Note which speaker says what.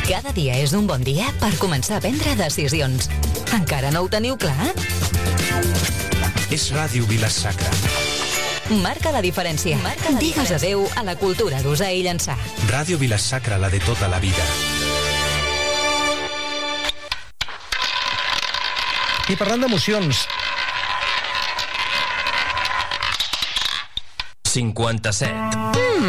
Speaker 1: Cada dia és un bon dia per començar a prendre decisions. Encara no ho teniu clar?
Speaker 2: És Ràdio Vila-sacra.
Speaker 1: Marca la diferència. Digues adeu a la cultura d'usar i llançar.
Speaker 2: Ràdio Vila-sacra, la de tota la vida.
Speaker 3: I parlant d'emocions...
Speaker 4: 57.